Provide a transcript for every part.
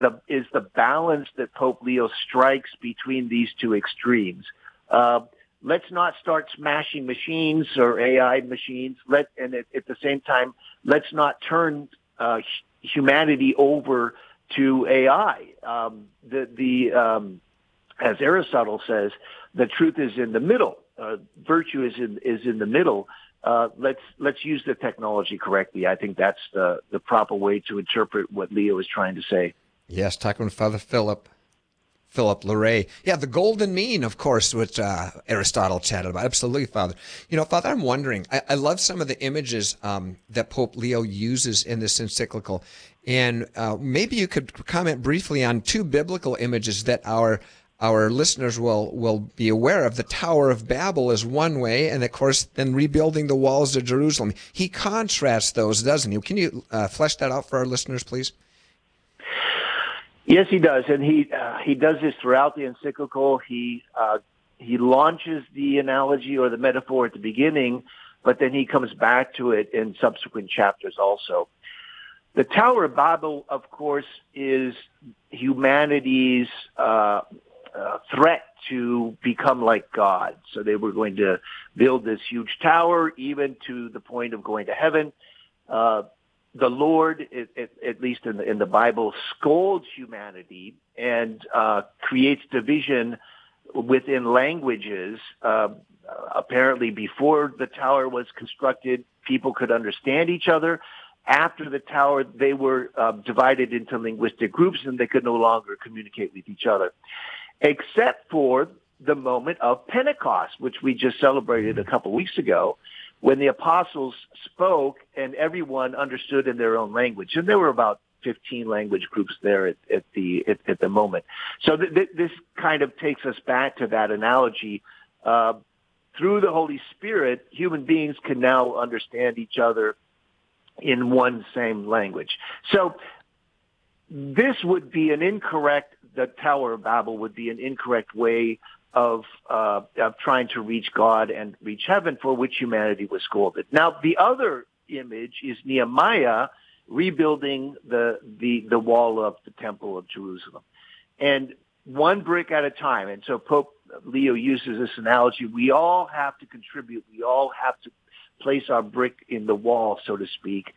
the balance that Pope Leo strikes between these two extremes. Let's not start smashing machines or AI machines. And at the same time, let's not turn humanity over to AI. As Aristotle says, the truth is in the middle. Virtue is in the middle. Let's use the technology correctly. I think that's the proper way to interpret what Leo is trying to say. Yes, talking with Father Philip Larrey. Yeah, the golden mean, of course, which Aristotle chatted about. Absolutely, Father. Father, I'm wondering, I love some of the images that Pope Leo uses in this encyclical. And maybe you could comment briefly on two biblical images that our listeners will be aware of. The Tower of Babel is one way, and of course, then rebuilding the walls of Jerusalem. He contrasts those, doesn't he? Can you flesh that out for our listeners, please? Yes, he does, and he does this throughout the encyclical. He launches the analogy or the metaphor at the beginning, but then he comes back to it in subsequent chapters also. The Tower of Babel, of course, is humanity's threat to become like God. So they were going to build this huge tower, even to the point of going to heaven. The Lord, at least in the Bible, scolds humanity and creates division within languages. Apparently, before the tower was constructed, people could understand each other. After the tower, they were divided into linguistic groups, and they could no longer communicate with each other, except for the moment of Pentecost, which we just celebrated a couple weeks ago, when the apostles spoke and everyone understood in their own language. And there were about 15 language groups there at the moment. So this kind of takes us back to that analogy. Through the Holy Spirit, human beings can now understand each other in one same language. So this would be the Tower of Babel would be an incorrect way of trying to reach God and reach heaven, for which humanity was scolded. Now, the other image is Nehemiah rebuilding the wall of the Temple of Jerusalem, and one brick at a time. And so Pope Leo uses this analogy. We all have to contribute. We all have to place our brick in the wall, so to speak.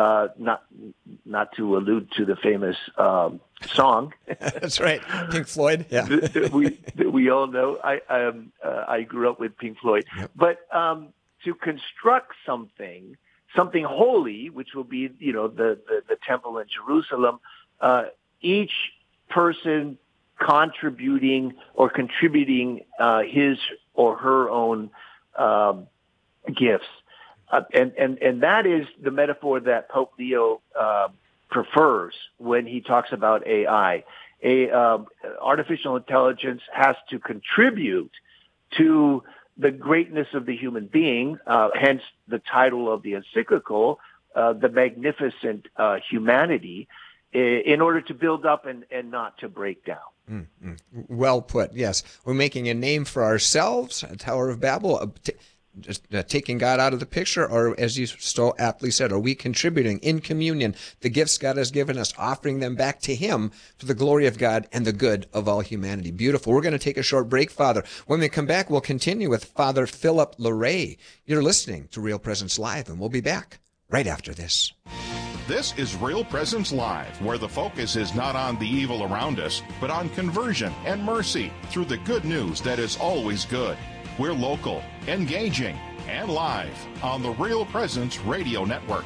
Not to allude to the famous song. That's right, Pink Floyd. Yeah, that we all know. I grew up with Pink Floyd, yep. But to construct something holy, which will be the temple in Jerusalem, each person contributing his or her own gifts. And that is the metaphor that Pope Leo prefers when he talks about AI. Artificial intelligence has to contribute to the greatness of the human being, hence the title of the encyclical, The Magnificent Humanity, in order to build up and not to break down. Mm-hmm. Well put, yes. We're making a name for ourselves, a Tower of Babel, just taking God out of the picture, or as you so aptly said, are we contributing in communion the gifts God has given us, offering them back to Him for the glory of God and the good of all humanity? Beautiful. We're going to take a short break, Father. When we come back, we'll continue with Father Philip Larrey. You're listening to Real Presence Live, and we'll be back right after this. This is Real Presence Live, where the focus is not on the evil around us, but on conversion and mercy through the good news that is always good. We're local, engaging, and live on the Real Presence Radio Network.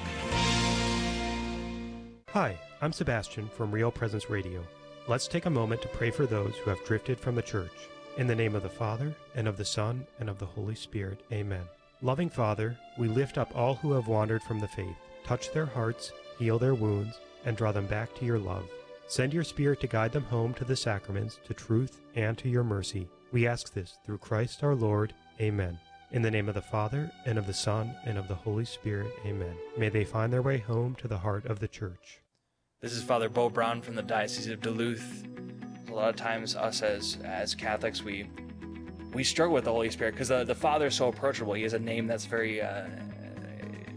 Hi, I'm Sebastian from Real Presence Radio. Let's take a moment to pray for those who have drifted from the church. In the name of the Father, and of the Son, and of the Holy Spirit. Amen. Loving Father, we lift up all who have wandered from the faith. Touch their hearts, heal their wounds, and draw them back to your love. Send your Spirit to guide them home to the sacraments, to truth, and to your mercy. We ask this through Christ our Lord. Amen. In the name of the Father, and of the Son, and of the Holy Spirit. Amen. May they find their way home to the heart of the Church. This is Father Bo Brown from the Diocese of Duluth. A lot of times us as Catholics, we struggle with the Holy Spirit because the Father is so approachable. He has a name that's very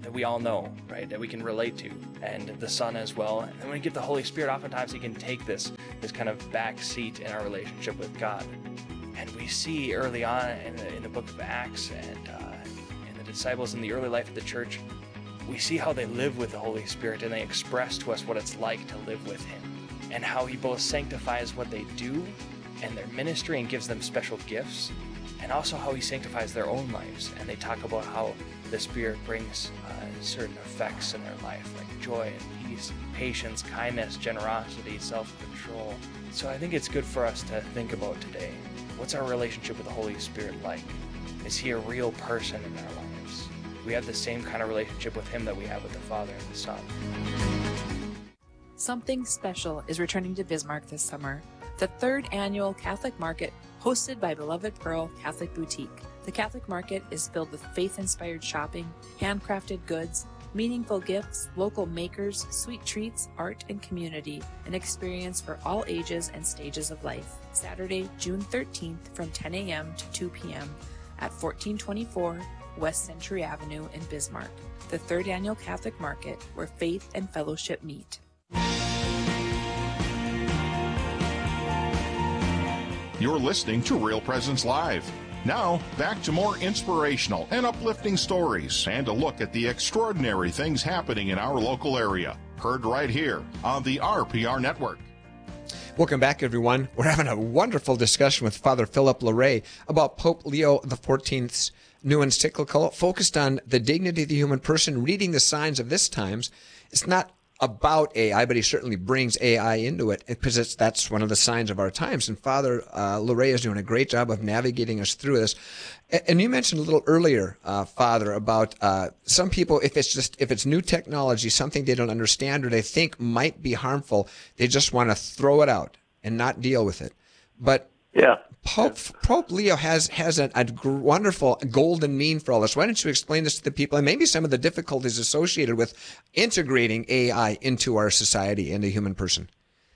that we all know, right, that we can relate to, and the Son as well. And when we give the Holy Spirit, oftentimes he can take this kind of back seat in our relationship with God. And we see early on in the book of Acts and in the disciples in the early life of the church, we see how they live with the Holy Spirit, and they express to us what it's like to live with him, and how he both sanctifies what they do and their ministry and gives them special gifts, and also how he sanctifies their own lives. And they talk about how the Spirit brings certain effects in their life, like joy and peace, patience, kindness, generosity, self-control. So I think it's good for us to think about today. What's our relationship with the Holy Spirit like? Is he a real person in our lives? Do we have the same kind of relationship with him that we have with the Father and the Son? Something special is returning to Bismarck this summer. The third annual Catholic Market, hosted by Beloved Pearl Catholic Boutique. The Catholic Market is filled with faith-inspired shopping, handcrafted goods, meaningful gifts, local makers, sweet treats, art, and community, an experience for all ages and stages of life. Saturday, June 13th from 10 a.m. to 2 p.m. at 1424 West Century Avenue in Bismarck. The third annual Catholic Market, where faith and fellowship meet. You're listening to Real Presence Live. Now, back to more inspirational and uplifting stories and a look at the extraordinary things happening in our local area. Heard right here on the RPR Network. Welcome back, everyone. We're having a wonderful discussion with Father Philip Larrey about Pope Leo XIV's new encyclical focused on the dignity of the human person, reading the signs of this times. It's not about AI, but he certainly brings AI into it because that's one of the signs of our times. And Father Larrey is doing a great job of navigating us through this. And you mentioned a little earlier, Father, about some people, if it's new technology, something they don't understand or they think might be harmful, they just want to throw it out and not deal with it. But Yeah. Pope Leo has a wonderful golden mean for all this. Why don't you explain this to the people and maybe some of the difficulties associated with integrating AI into our society and the human person?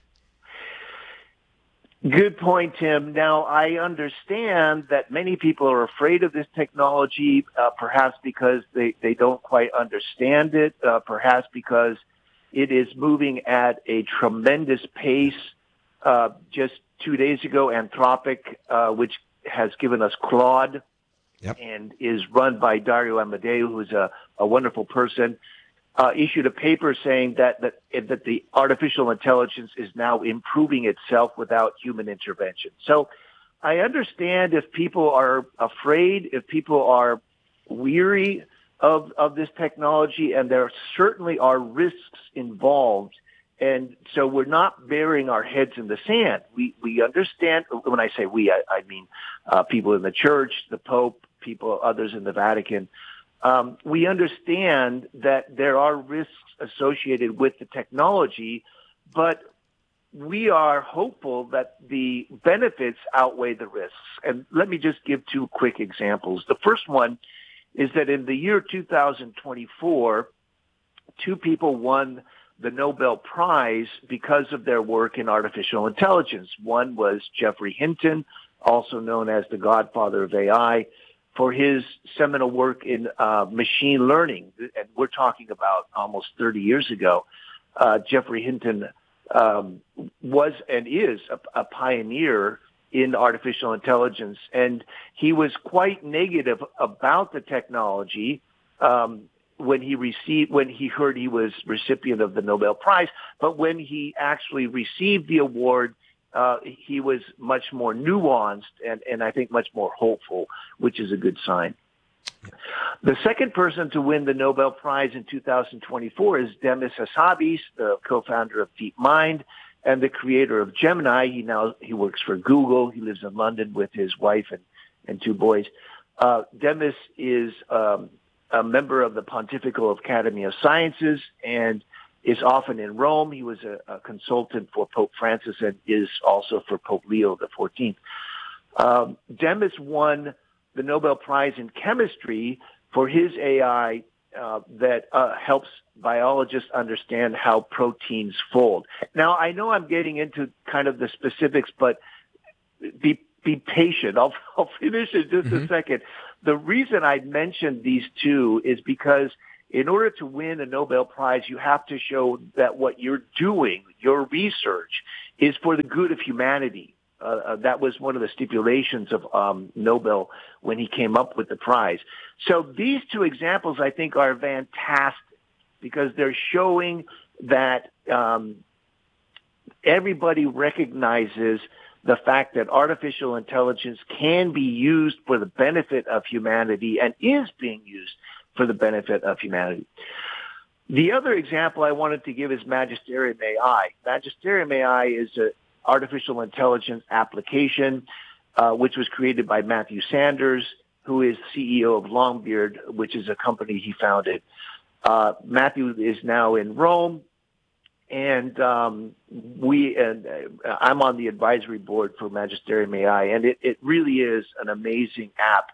Good point, Tim. Now, I understand that many people are afraid of this technology, perhaps because they don't quite understand it, perhaps because it is moving at a tremendous pace. Just 2 days ago, Anthropic, which has given us Claude, Yep. and is run by Dario Amodeo, who's a wonderful person, issued a paper saying that the artificial intelligence is now improving itself without human intervention. So I understand if people are afraid, if people are weary of this technology, and there certainly are risks involved. And so we're not burying our heads in the sand. We understand, when I say we, I mean people in the church, the Pope, others in the Vatican. We understand that there are risks associated with the technology, but we are hopeful that the benefits outweigh the risks. And let me just give two quick examples. The first one is that in the year 2024, two people won the Nobel Prize because of their work in artificial intelligence. One was Geoffrey Hinton, also known as the godfather of AI, for his seminal work in machine learning. And we're talking about almost 30 years ago. Geoffrey Hinton was and is a pioneer in artificial intelligence, and he was quite negative about the technology when he heard he was recipient of the Nobel Prize. But when he actually received the award, he was much more nuanced and I think much more hopeful, which is a good sign. The second person to win the Nobel Prize in 2024 is Demis Hassabis, the co-founder of DeepMind and the creator of Gemini. He works for Google. He lives in London with his wife and two boys. Demis is a member of the Pontifical Academy of Sciences and is often in Rome. He was a consultant for Pope Francis and is also for Pope Leo XIV. Demis won the Nobel Prize in Chemistry for his AI that helps biologists understand how proteins fold. Now, I know I'm getting into kind of the specifics, but be patient. I'll finish in just a second. The reason I mentioned these two is because in order to win a Nobel Prize, you have to show that what you're doing, your research, is for the good of humanity. That was one of the stipulations of Nobel when he came up with the prize. So these two examples, I think, are fantastic because they're showing that everybody recognizes the fact that artificial intelligence can be used for the benefit of humanity and is being used for the benefit of humanity. The other example I wanted to give is Magisterium AI. Magisterium AI is an artificial intelligence application which was created by Matthew Sanders, who is CEO of Longbeard, which is a company he founded. Matthew is now in Rome. And I'm on the advisory board for Magisterium AI, and it really is an amazing app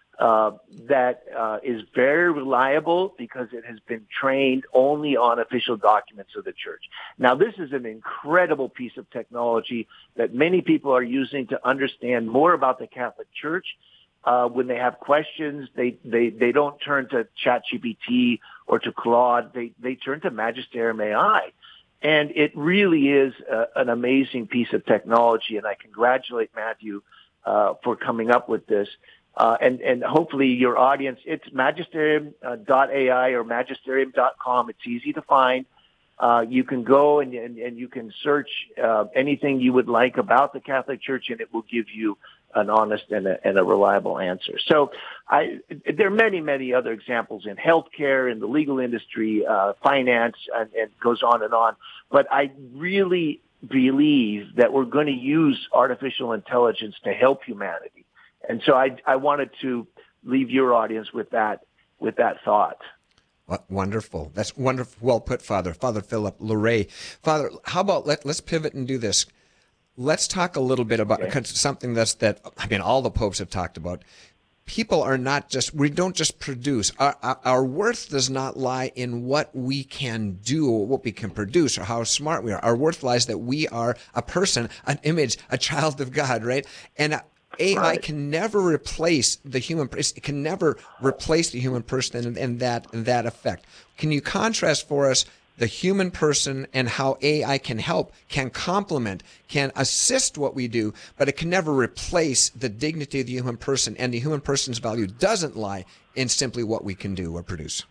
that is very reliable because it has been trained only on official documents of the church. Now, this is an incredible piece of technology that many people are using to understand more about the Catholic Church. When they have questions, they don't turn to ChatGPT or to Claude. They turn to Magisterium AI. And it really is an amazing piece of technology, and I congratulate Matthew for coming up with this. And hopefully your audience, it's magisterium.ai or magisterium.com. It's easy to find. You can go and you can search anything you would like about the Catholic Church, and it will give you an honest and a reliable answer. So there are many, many other examples in healthcare, in the legal industry, finance, and goes on and on. But I really believe that we're going to use artificial intelligence to help humanity. And so I wanted to leave your audience with that thought. Wonderful. That's wonderful. Well put, Father. Father Philip Larrey. Father, how about let's pivot and do this. Let's talk a little bit about something that all the popes have talked about. People are we don't just produce. Our worth does not lie in what we can do or what we can produce or how smart we are. Our worth lies that we are a person, an image, a child of God, right? And AI can never replace the human person. It can never replace the human person and that effect. Can you contrast for us the human person and how AI can help, can complement, can assist what we do, but it can never replace the dignity of the human person, and the human person's value doesn't lie in simply what we can do or produce?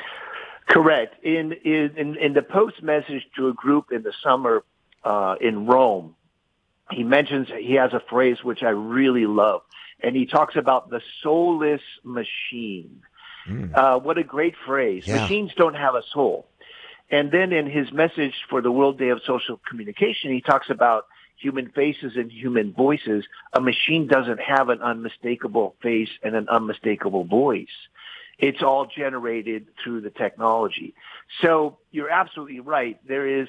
Correct. In the Pope's message to a group in the summer in Rome, he mentions, he has a phrase which I really love, and he talks about the soulless machine. What a great phrase. Yeah. Machines don't have a soul. And then in his message for the World Day of Social Communication, he talks about human faces and human voices. A machine doesn't have an unmistakable face and an unmistakable voice. It's all generated through the technology. So you're absolutely right. There is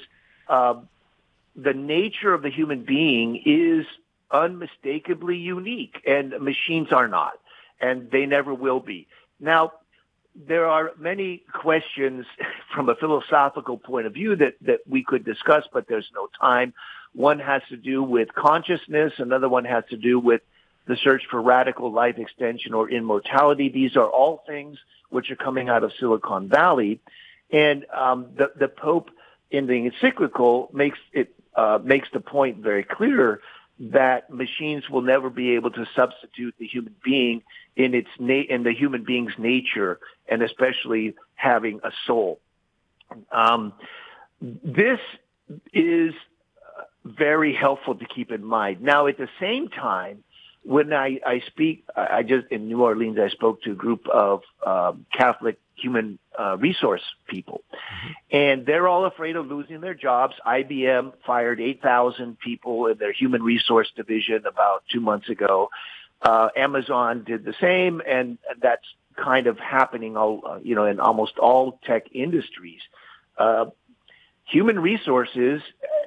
the nature of the human being is unmistakably unique, and machines are not, and they never will be. Now, there are many questions from a philosophical point of view that we could discuss, but there's no time. One has to do with consciousness. Another one has to do with the search for radical life extension or immortality. These are all things which are coming out of Silicon Valley. And the Pope in the encyclical makes the point very clear that machines will never be able to substitute the human being in the human being's nature, and especially having a soul. This is very helpful to keep in mind. Now, at the same time, when I speak, in New Orleans, I spoke to a group of Catholic human resource people, and they're all afraid of losing their jobs. IBM fired 8,000 people in their human resource division about 2 months ago. Amazon did the same, and that's kind of happening in almost all tech industries. Human resources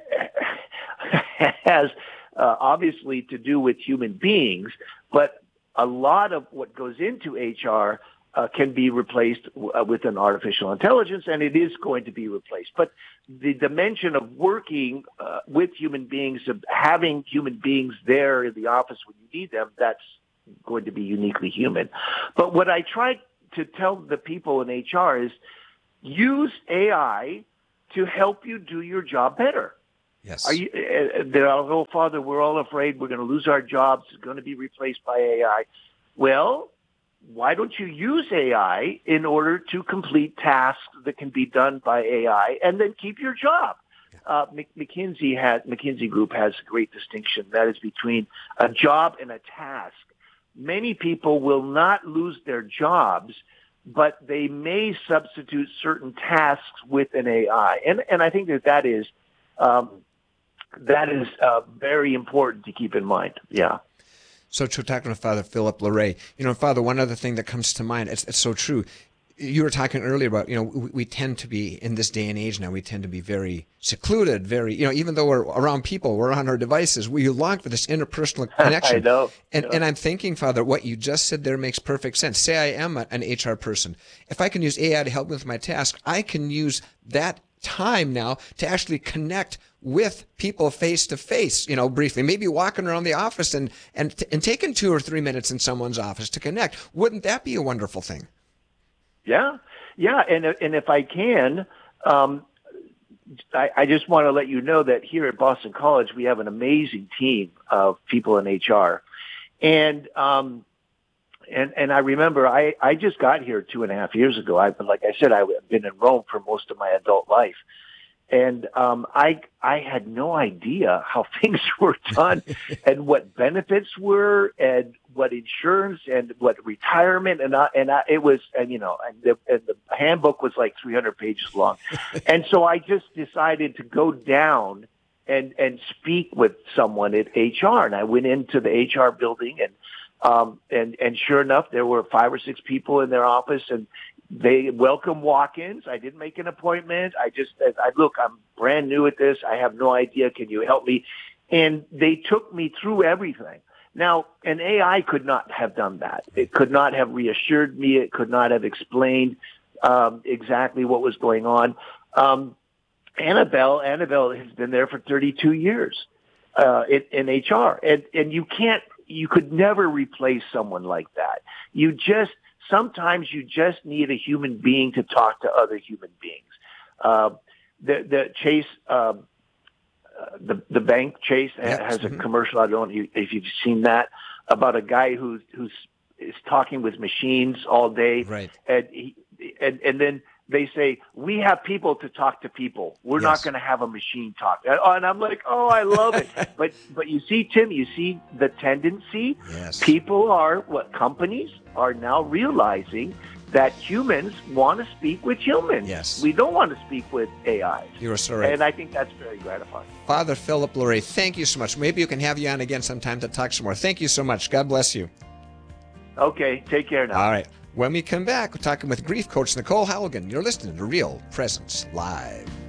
has obviously to do with human beings, but a lot of what goes into HR can be replaced with an artificial intelligence, and it is going to be replaced. But the dimension of working with human beings, of having human beings there in the office when you need them, that's going to be uniquely human. But what I try to tell the people in HR is use AI to help you do your job better. Yes. They're all, oh, Father, we're all afraid we're going to lose our jobs. It's going to be replaced by AI. Well, why don't you use AI in order to complete tasks that can be done by AI and then keep your job? McKinsey Group has a great distinction. That is between a job and a task. Many people will not lose their jobs, but they may substitute certain tasks with an AI. And I think that is very important to keep in mind. Yeah. So true, talking to Father Philip Larray. Father, one other thing that comes to mind, it's so true. You were talking earlier about, we tend to be, in this day and age now, we tend to be very secluded, very, even though we're around people, we're on our devices, we long for this interpersonal connection. I know. And I'm thinking, Father, what you just said there makes perfect sense. Say I am an HR person. If I can use AI to help me with my task, I can use that time now to actually connect with people face to face, briefly, maybe walking around the office and taking 2 or 3 minutes in someone's office to connect. Wouldn't that be a wonderful thing? Yeah. And if I can, I just want to let you know that here at Boston College, we have an amazing team of people in HR. And I remember I just got here 2.5 years ago. Like I said, I've been in Rome for most of my adult life. And I had no idea how things were done and what benefits were and what insurance and what retirement and the handbook was like 300 pages long. And so I just decided to go down and speak with someone at HR. And I went into the HR building and sure enough, there were 5 or 6 people in their office, and they welcome walk-ins. I didn't make an appointment. I just said, look, I'm brand new at this. I have no idea. Can you help me? And they took me through everything. Now, an AI could not have done that. It could not have reassured me. It could not have explained exactly what was going on. Annabelle has been there for 32 years in HR. And you could never replace someone like that. Sometimes you just need a human being to talk to other human beings. The Chase, the bank Chase has a commercial. I don't know if you've seen that, about a guy who's is talking with machines all day, right? And then they say, we have people to talk to people. We're not going to have a machine talk. And I'm like, oh, I love it. But you see, Tim, you see the tendency. Yes. Companies are now realizing that humans want to speak with humans. Yes. We don't want to speak with AI. You are so right. And I think that's very gratifying. Father Philip Larray, thank you so much. Maybe you can have you on again sometime to talk some more. Thank you so much. God bless you. Okay, take care now. All right. When we come back, we're talking with grief coach Nicole Halligan. You're listening to Real Presence Live.